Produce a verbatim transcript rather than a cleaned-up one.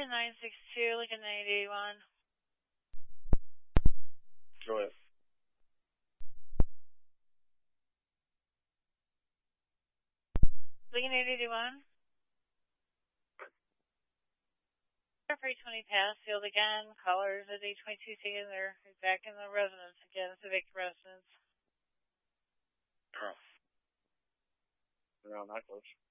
Lincoln nine six two, Lincoln nine eight one. Go ahead. Lincoln eight eighty-one. three twenty past field again. Callers at eight twenty-two taking their back in the residence again. It's a vacant residence. Oh. Around that close.